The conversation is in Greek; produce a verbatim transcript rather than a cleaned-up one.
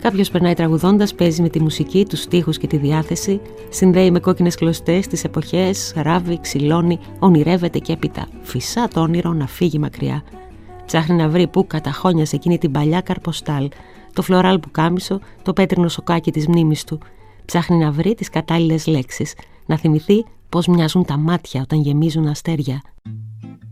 Κάποιος περνάει τραγουδώντας, παίζει με τη μουσική, τους στίχους και τη διάθεση, συνδέει με κόκκινες κλωστές τις εποχές, ράβει, ξυλώνει, ονειρεύεται και έπειτα φυσά το όνειρο να φύγει μακριά. Ψάχνει να βρει που καταχώνιασε εκείνη την παλιά καρποστάλ, το φλωράλ πουκάμισο, το πέτρινο σοκάκι της μνήμης του. Ψάχνει να βρει τις κατάλληλες λέξεις, να θυμηθεί πώς μοιάζουν τα μάτια όταν γεμίζουν αστέρια.